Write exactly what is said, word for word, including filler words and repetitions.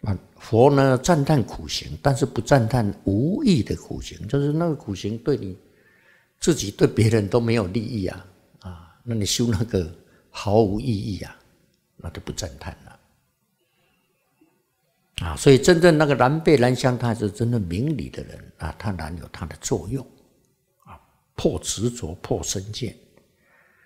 啊，佛呢赞叹苦行，但是不赞叹无益的苦行，就是那个苦行对你自己对别人都没有利益啊，啊，那你修那个毫无意义啊，那就不赞叹了。啊，所以真正那个燃备燃香，他是真正明理的人啊，他燃有他的作用啊，破执着、破身见。